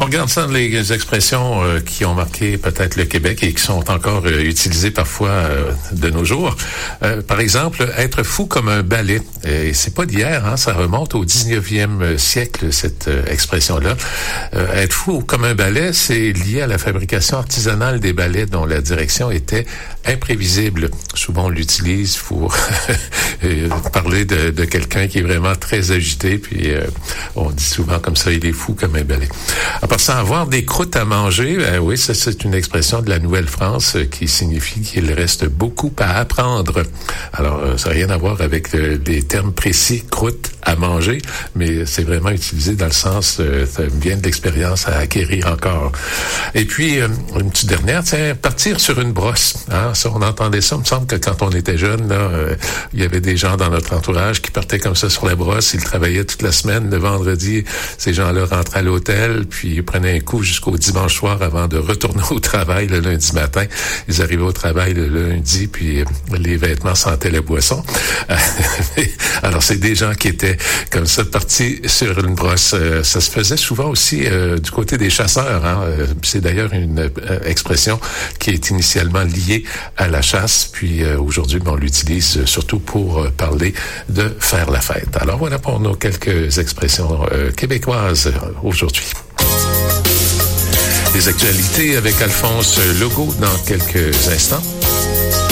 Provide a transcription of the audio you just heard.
On regarde ça dans les expressions qui ont marqué peut-être le Québec et qui sont encore utilisées parfois de nos jours. Par exemple, être fou comme un balai. Et c'est pas d'hier, hein, ça remonte au 19e siècle, cette expression-là. Être fou comme un balai, c'est lié à la fabrication artisanale des balais dont la direction était imprévisible. Souvent, on l'utilise pour parler de quelqu'un qui est vraiment très agité, puis on dit souvent comme ça, il est fou comme un balai. À part ça, avoir des croûtes à manger, oui, ça c'est une expression de la Nouvelle-France qui signifie qu'il reste beaucoup à apprendre. Alors, ça n'a rien à voir avec les termes précis, croûte à manger, mais c'est vraiment utilisé dans le sens, ça vient de l'expérience à acquérir encore. Et puis, une petite dernière, tiens, partir sur une brosse. Hein, ça, on entendait ça, il me semble que quand on était jeune, là, il y avait des gens dans notre entourage qui partaient comme ça sur la brosse, ils travaillaient toute la semaine, le vendredi, ces gens-là rentraient à l'hôtel, puis ils prenaient un coup jusqu'au dimanche soir avant de retourner au travail le lundi matin. Ils arrivaient au travail le lundi, puis les vêtements sentaient la boisson. Alors, c'est des gens qui étaient comme ça partis sur une brosse. Ça se faisait souvent aussi du côté des chasseurs. Hein. C'est d'ailleurs une expression qui est initialement liée à la chasse, puis aujourd'hui, on l'utilise surtout pour parler de faire la fête. Alors voilà pour nos quelques expressions québécoises aujourd'hui. Les actualités avec Alphonse Legault dans quelques instants.